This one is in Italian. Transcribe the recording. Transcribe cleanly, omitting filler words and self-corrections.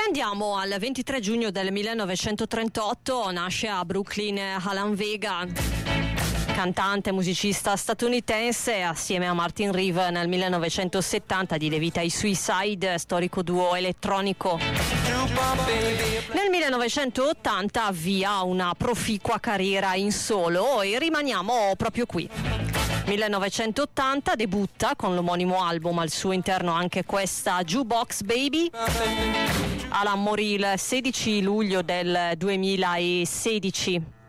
Andiamo al 23 giugno del 1938, nasce a Brooklyn Alan Vega, cantante e musicista statunitense. Assieme a Martin Reeve nel 1970 diede vita ai Suicide, storico duo elettronico. Nel 1980 avvia una proficua carriera in solo e rimaniamo proprio qui. 1980 debutta con l'omonimo album, al suo interno anche questa Jukebox Baby. Alan morì il 16 luglio del 2016.